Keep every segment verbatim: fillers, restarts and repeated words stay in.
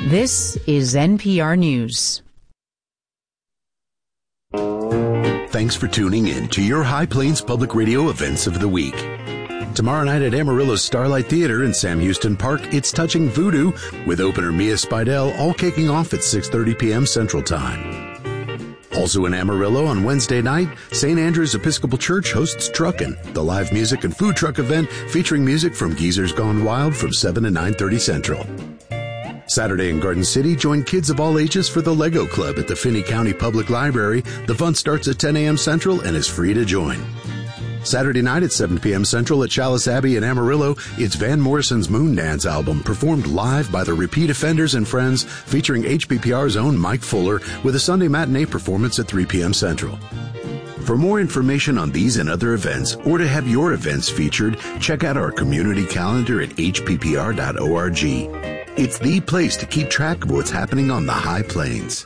This is N P R News. Thanks for tuning in to your High Plains Public Radio events of the week. Tomorrow night at Amarillo's Starlight Theater in Sam Houston Park, it's Touching Voodoo with opener Mia Spidell, all kicking off at six thirty p.m. Central Time. Also in Amarillo on Wednesday night, Saint Andrew's Episcopal Church hosts Truckin', the live music and food truck event featuring music from Geezer's Gone Wild from seven to nine thirty Central. Saturday in Garden City, join kids of all ages for the Lego Club at the Finney County Public Library. The fun starts at ten a.m. Central and is free to join. Saturday night at seven p.m. Central at Chalice Abbey in Amarillo, it's Van Morrison's Moon Dance album performed live by the Repeat Offenders and Friends, featuring H P P R's own Mike Fuller with a Sunday matinee performance at three p.m. Central. For more information on these and other events, or to have your events featured, check out our community calendar at h p p r dot org. It's the place to keep track of what's happening on the High Plains.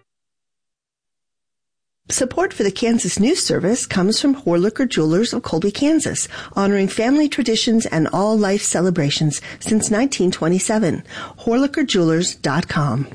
Support for the Kansas News Service comes from Horlicker Jewelers of Colby, Kansas, honoring family traditions and all life celebrations since nineteen twenty-seven. Horlicker Jewelers dot com.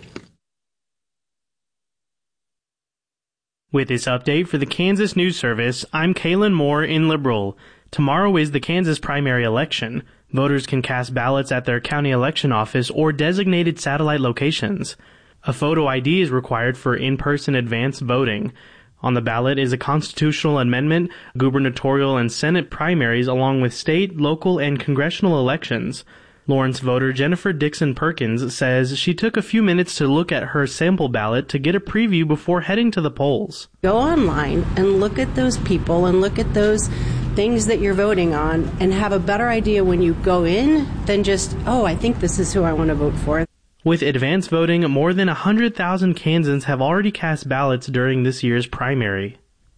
With this update for the Kansas News Service, I'm Kaylin Moore in Liberal. Tomorrow is the Kansas primary election. Voters can cast ballots at their county election office or designated satellite locations. A photo I D is required for in-person advance voting. On the ballot is a constitutional amendment, gubernatorial and Senate primaries, along with state, local, and congressional elections. Lawrence voter Jennifer Dixon Perkins says she took a few minutes to look at her sample ballot to get a preview before heading to the polls. Go online and look at those people and look at those things that you're voting on and have a better idea when you go in than just, oh, I think this is who I want to vote for. With advance voting, more than one hundred thousand Kansans have already cast ballots during this year's primary.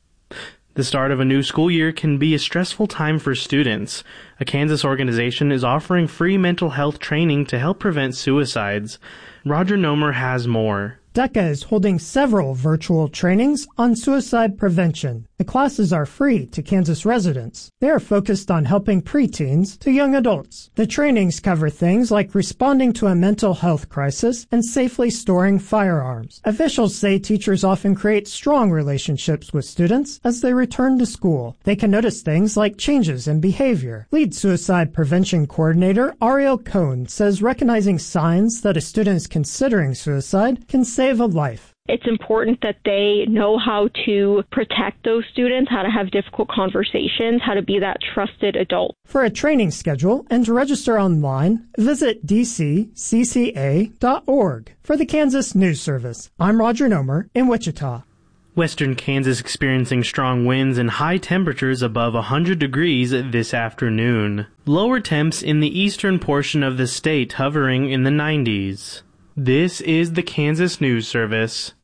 The start of a new school year can be a stressful time for students. A Kansas organization is offering free mental health training to help prevent suicides. Roger Nomer has more. DECA is holding several virtual trainings on suicide prevention. The classes are free to Kansas residents. They are focused on helping preteens to young adults. The trainings cover things like responding to a mental health crisis and safely storing firearms. Officials say teachers often create strong relationships with students as they return to school. They can notice things like changes in behavior. Lead suicide prevention coordinator Ariel Cohn says recognizing signs that a student is considering suicide can save a life. It's important that they know how to protect those students, how to have difficult conversations, how to be that trusted adult. For a training schedule and to register online, visit d c c c a dot org. For the Kansas News Service, I'm Roger Nomer in Wichita. Western Kansas experiencing strong winds and high temperatures above one hundred degrees this afternoon. Lower temps in the eastern portion of the state hovering in the nineties. This is the Kansas News Service.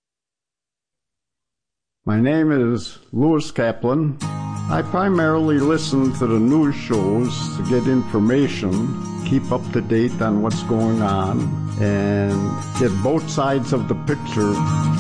My name is Louis Kaplan. I primarily listen to the news shows to get information, keep up to date on what's going on, and get both sides of the picture.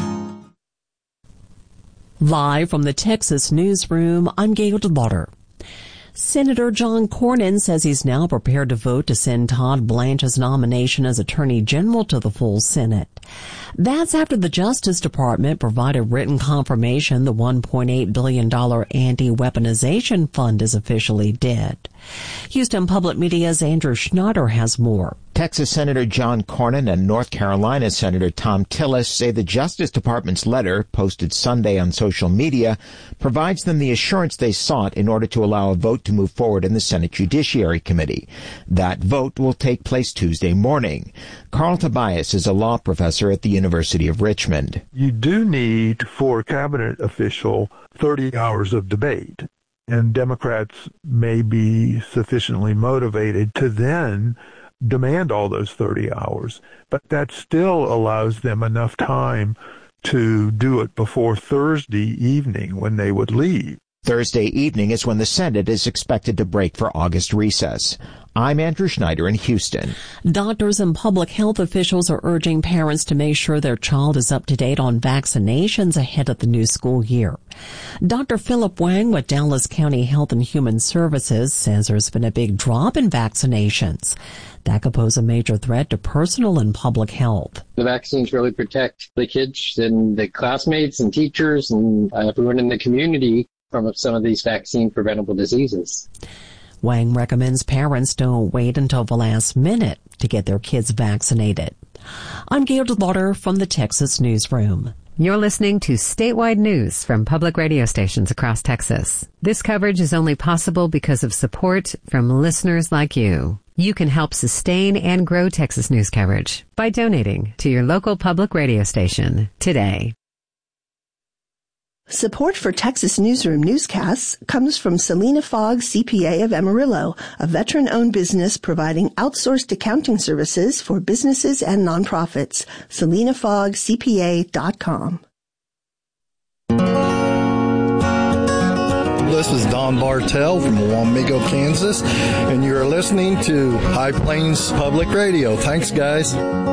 Live from the Texas Newsroom, I'm Gail DeButter. Senator John Cornyn says he's now prepared to vote to send Todd Blanche's nomination as Attorney General to the full Senate. That's after the Justice Department provided written confirmation the one point eight billion dollars anti-weaponization fund is officially dead. Houston Public Media's Andrew Schneider has more. Texas Senator John Cornyn and North Carolina Senator Thom Tillis say the Justice Department's letter, posted Sunday on social media, provides them the assurance they sought in order to allow a vote to move forward in the Senate Judiciary Committee. That vote will take place Tuesday morning. Carl Tobias is a law professor at the University of Richmond. You do need, for a cabinet official, thirty hours of debate. And Democrats may be sufficiently motivated to then demand all those thirty hours. But that still allows them enough time to do it before Thursday evening when they would leave. Thursday evening is when the Senate is expected to break for August recess. I'm Andrew Schneider in Houston. Doctors and public health officials are urging parents to make sure their child is up to date on vaccinations ahead of the new school year. Doctor Philip Wang with Dallas County Health and Human Services says there's been a big drop in vaccinations. That could pose a major threat to personal and public health. The vaccines really protect the kids and the classmates and teachers and everyone in the community from some of these vaccine-preventable diseases. Wang recommends parents don't wait until the last minute to get their kids vaccinated. I'm Gail DeLauder from the Texas Newsroom. You're listening to statewide news from public radio stations across Texas. This coverage is only possible because of support from listeners like you. You can help sustain and grow Texas news coverage by donating to your local public radio station today. Support for Texas Newsroom newscasts comes from Selena Fogg, C P A of Amarillo, a veteran-owned business providing outsourced accounting services for businesses and nonprofits. selena fogg c p a dot com. This is Don Bartell from Wamego, Kansas, and you're listening to High Plains Public Radio. Thanks, guys.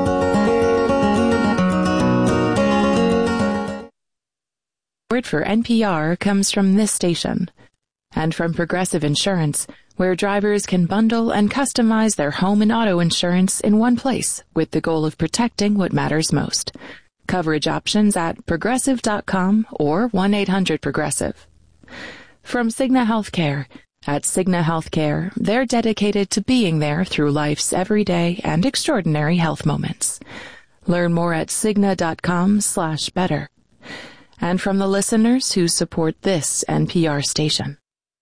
Support for N P R comes from this station and from Progressive Insurance, where drivers can bundle and customize their home and auto insurance in one place with the goal of protecting what matters most. Coverage options at progressive dot com or one eight hundred progressive. From Cigna Healthcare. At Cigna Healthcare, they're dedicated to being there through life's everyday and extraordinary health moments. Learn more at cigna dot com slash better. And from the listeners who support this N P R station.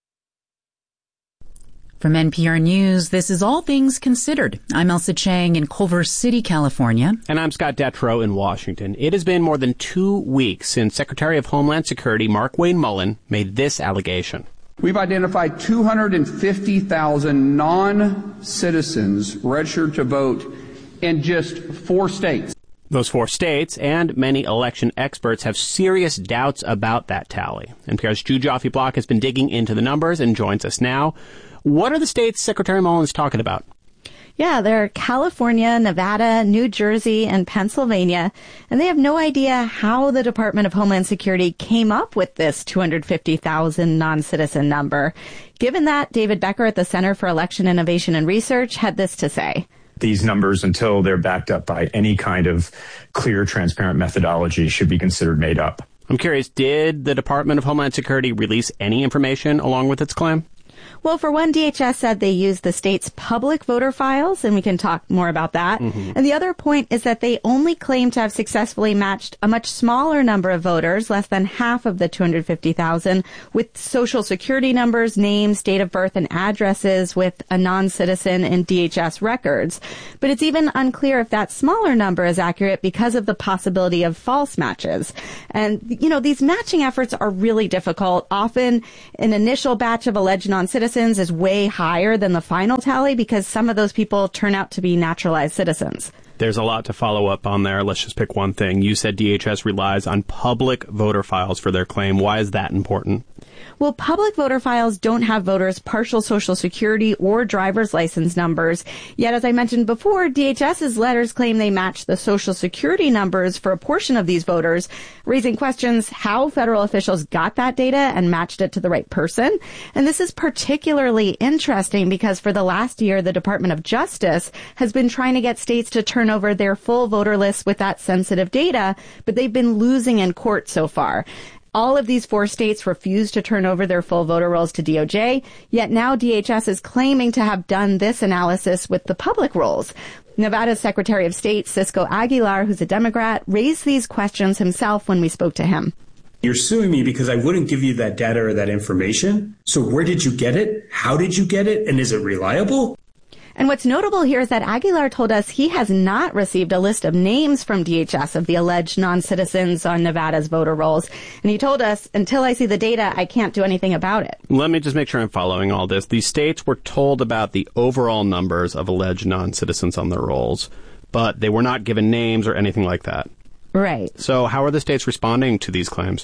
From N P R News, this is All Things Considered. I'm Elsa Chang in Culver City, California. And I'm Scott Detrow in Washington. It has been more than two weeks since Secretary of Homeland Security Markwayne Mullin made this allegation. We've identified two hundred fifty thousand non-citizens registered to vote in just four states. Those four states and many election experts have serious doubts about that tally. N P R's Ju Joffe-Block has been digging into the numbers and joins us now. What are the states Secretary Mullin's talking about? Yeah, they're California, Nevada, New Jersey, and Pennsylvania, and they have no idea how the Department of Homeland Security came up with this two hundred fifty thousand non-citizen number. Given that, David Becker at the Center for Election Innovation and Research had this to say. These numbers, until they're backed up by any kind of clear, transparent methodology, should be considered made up. I'm curious, did the Department of Homeland Security release any information along with its claim? Well, for one, D H S said they used the state's public voter files, and we can talk more about that. Mm-hmm. And the other point is that they only claim to have successfully matched a much smaller number of voters, less than half of the two hundred fifty thousand, with social security numbers, names, date of birth, and addresses with a non-citizen in D H S records. But it's even unclear if that smaller number is accurate because of the possibility of false matches. And, you know, these matching efforts are really difficult. Often an initial batch of alleged non-citizens is way higher than the final tally because some of those people turn out to be naturalized citizens. There's a lot to follow up on there. Let's just pick one thing. You said D H S relies on public voter files for their claim. Why is that important? Well, public voter files don't have voters' partial social security or driver's license numbers. Yet, as I mentioned before, DHS's letters claim they match the social security numbers for a portion of these voters, raising questions how federal officials got that data and matched it to the right person. And this is particularly interesting because for the last year, the Department of Justice has been trying to get states to turn over their full voter lists with that sensitive data, but they've been losing in court so far. All of these four states refused to turn over their full voter rolls to D O J, yet now D H S is claiming to have done this analysis with the public rolls. Nevada's Secretary of State, Cisco Aguilar, who's a Democrat, raised these questions himself when we spoke to him. You're suing me because I wouldn't give you that data or that information. So where did you get it? How did you get it? And is it reliable? And what's notable here is that Aguilar told us he has not received a list of names from D H S of the alleged non-citizens on Nevada's voter rolls. And he told us, until I see the data, I can't do anything about it. Let me just make sure I'm following all this. These states were told about the overall numbers of alleged non-citizens on their rolls, but they were not given names or anything like that. Right. So how are the states responding to these claims?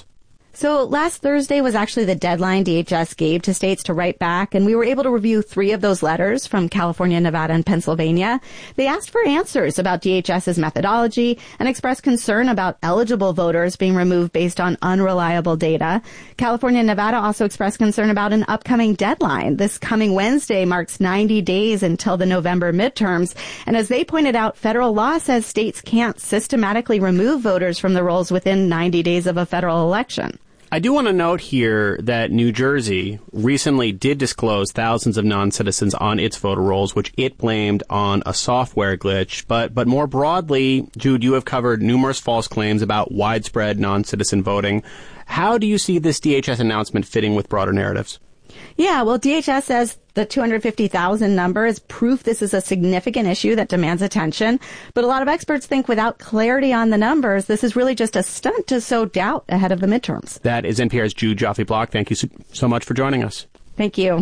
So last Thursday was actually the deadline D H S gave to states to write back, and we were able to review three of those letters from California, Nevada, and Pennsylvania. They asked for answers about DHS's methodology and expressed concern about eligible voters being removed based on unreliable data. California and Nevada also expressed concern about an upcoming deadline. This coming Wednesday marks ninety days until the November midterms, and as they pointed out, federal law says states can't systematically remove voters from the rolls within ninety days of a federal election. I do want to note here that New Jersey recently did disclose thousands of non-citizens on its voter rolls, which it blamed on a software glitch. But but more broadly, Jude, you have covered numerous false claims about widespread non-citizen voting. How do you see this D H S announcement fitting with broader narratives? Yeah, well, D H S says the two hundred fifty thousand number is proof this is a significant issue that demands attention. But a lot of experts think without clarity on the numbers, this is really just a stunt to sow doubt ahead of the midterms. That is N P R's Jude Joffe-Block. Thank you so, so much for joining us. Thank you.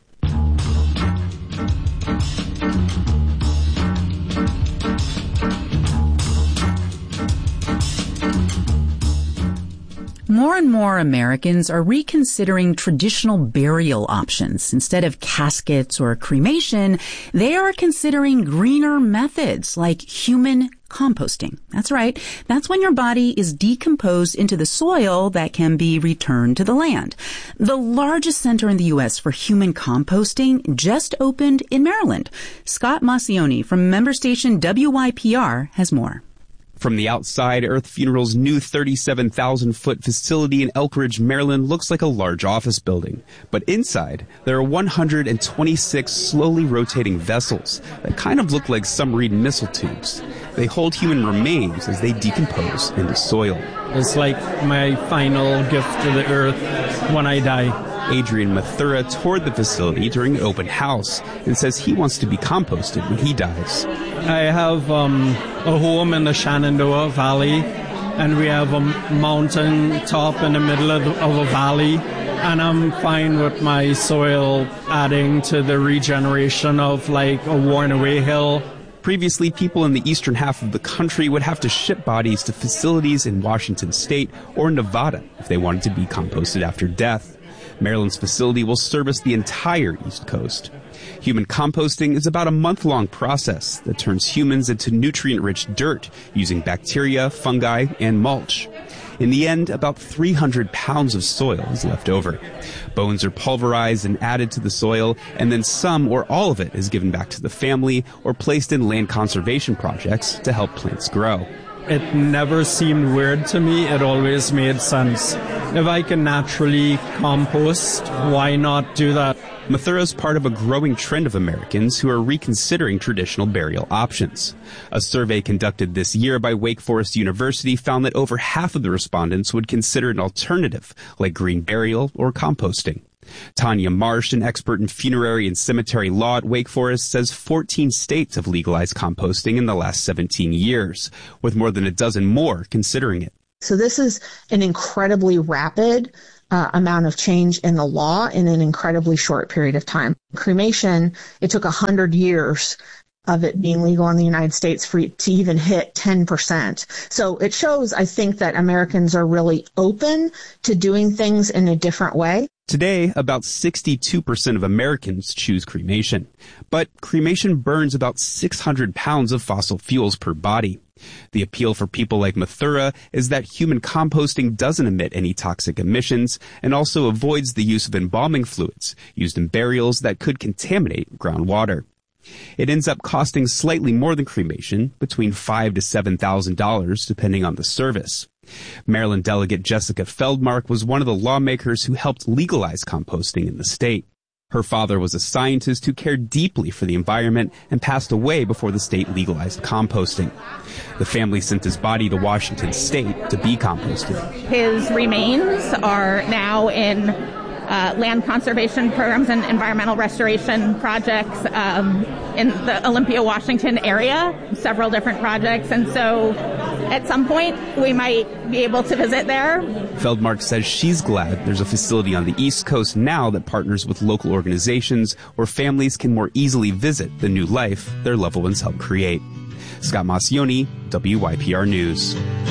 More and more Americans are reconsidering traditional burial options. Instead of caskets or cremation, they are considering greener methods like human composting. That's right. That's when your body is decomposed into the soil that can be returned to the land. The largest center in the U S for human composting just opened in Maryland. Scott Maucione from member station W Y P R has more. From the outside, Earth Funeral's new thirty-seven thousand foot facility in Elk Ridge, Maryland looks like a large office building. But inside, there are one hundred twenty-six slowly rotating vessels that kind of look like submarine missile tubes. They hold human remains as they decompose into soil. It's like my final gift to the earth when I die. Adrian Mathura toured the facility during an open house and says he wants to be composted when he dies. I have um, a home in the Shenandoah Valley, and we have a mountain top in the middle of, the, of a valley, and I'm fine with my soil adding to the regeneration of like a worn away hill. Previously, people in the eastern half of the country would have to ship bodies to facilities in Washington state or Nevada if they wanted to be composted after death. Maryland's facility will service the entire East Coast. Human composting is about a month-long process that turns humans into nutrient-rich dirt using bacteria, fungi, and mulch. In the end, about three hundred pounds of soil is left over. Bones are pulverized and added to the soil, and then some or all of it is given back to the family or placed in land conservation projects to help plants grow. It never seemed weird to me. It always made sense. If I can naturally compost, why not do that? Mathura is part of a growing trend of Americans who are reconsidering traditional burial options. A survey conducted this year by Wake Forest University found that over half of the respondents would consider an alternative, like green burial or composting. Tanya Marsh, an expert in funerary and cemetery law at Wake Forest, says fourteen states have legalized composting in the last seventeen years, with more than a dozen more considering it. So this is an incredibly rapid uh, amount of change in the law in an incredibly short period of time. Cremation, it took one hundred years of it being legal in the United States for it to even hit ten percent. So it shows, I think, that Americans are really open to doing things in a different way. Today, about sixty-two percent of Americans choose cremation. But cremation burns about six hundred pounds of fossil fuels per body. The appeal for people like Mathura is that human composting doesn't emit any toxic emissions and also avoids the use of embalming fluids used in burials that could contaminate groundwater. It ends up costing slightly more than cremation, between five thousand to seven thousand dollars, depending on the service. Maryland Delegate Jessica Feldmark was one of the lawmakers who helped legalize composting in the state. Her father was a scientist who cared deeply for the environment and passed away before the state legalized composting. The family sent his body to Washington state to be composted. His remains are now in Uh, land conservation programs and environmental restoration projects um, in the Olympia, Washington area, several different projects. And so at some point, we might be able to visit there. Feldmark says she's glad there's a facility on the East Coast now that partners with local organizations where families can more easily visit the new life their loved ones helped create. Scott Maucione, W Y P R News.